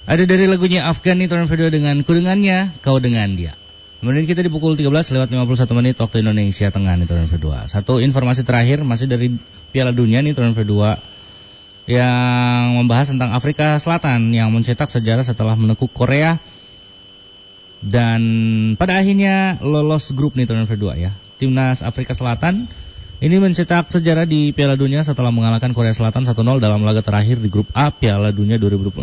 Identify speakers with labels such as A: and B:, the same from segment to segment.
A: Ada dari lagunya Afgan nih Tornado 2 dengan Kudengannya, Kau Dengan Dia. Kemudian kita di pukul 13:51 waktu Indonesia Tengah nih Tornado 2. Satu informasi terakhir masih dari Piala Dunia nih Tornado 2 yang membahas tentang Afrika Selatan yang mencetak sejarah setelah menekuk Korea dan pada akhirnya lolos grup nih Tornado 2 ya. Timnas Afrika Selatan ini mencetak sejarah di Piala Dunia setelah mengalahkan Korea Selatan 1-0 dalam laga terakhir di grup A Piala Dunia 2026.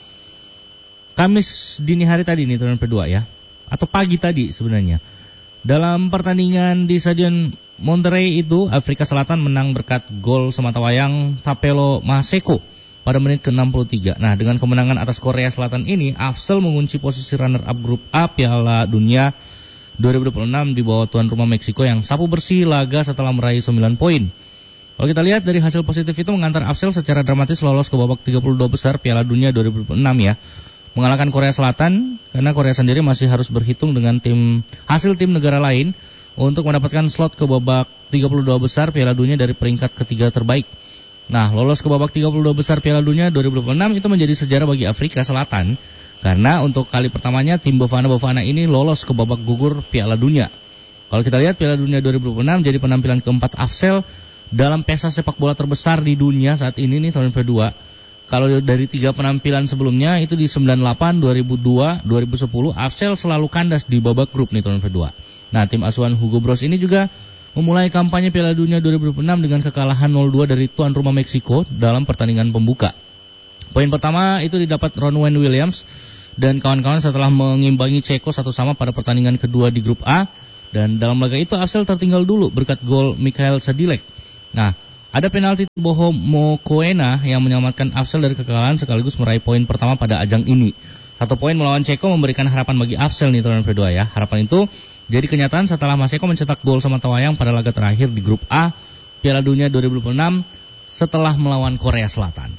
A: Kamis dini hari tadi nih Tornado 2 ya. Atau pagi tadi sebenarnya. Dalam pertandingan di Stadion Monterrey itu, Afrika Selatan menang berkat gol sematawayang Tapelo Maseko pada menit ke-63. Nah, dengan kemenangan atas Korea Selatan ini, Afsel mengunci posisi runner-up grup A Piala Dunia 2026 di bawah tuan rumah Meksiko yang sapu bersih laga setelah meraih 9 poin. Kalau kita lihat dari hasil positif itu mengantar Afsel secara dramatis lolos ke babak 32 besar Piala Dunia 2026 ya. Mengalahkan Korea Selatan karena Korea sendiri masih harus berhitung dengan hasil tim negara lain untuk mendapatkan slot ke babak 32 besar Piala Dunia dari peringkat ketiga terbaik. Nah, lolos ke babak 32 besar Piala Dunia 2026 itu menjadi sejarah bagi Afrika Selatan karena untuk kali pertamanya tim Bafana ini lolos ke babak gugur Piala Dunia. Kalau kita lihat Piala Dunia 2026 jadi penampilan keempat Afsel dalam pesta sepak bola terbesar di dunia saat ini nih tahun 2022. Kalau dari 3 penampilan sebelumnya itu di 98, 2002, 2010 Afsel selalu kandas di babak grup nih tahun kedua. Nah, tim asuhan Hugo Bros ini juga memulai kampanye Piala Dunia 2026 dengan kekalahan 0-2 dari tuan rumah Meksiko dalam pertandingan pembuka. Poin pertama itu didapat Ron Wayne Williams dan kawan-kawan setelah mengimbangi Ceko 1-1 pada pertandingan kedua di grup A, dan dalam laga itu Afsel tertinggal dulu berkat gol Mikhail Sadilek. Nah, ada penalti Boho Mokoena yang menyelamatkan Afsel dari kekalahan sekaligus meraih poin pertama pada ajang ini. 1 poin melawan Ceko memberikan harapan bagi Afsel nih tahun kedua ya. Harapan itu jadi kenyataan setelah Maseko mencetak gol sematawayang pada laga terakhir di grup A Piala Dunia 2026 setelah melawan Korea Selatan.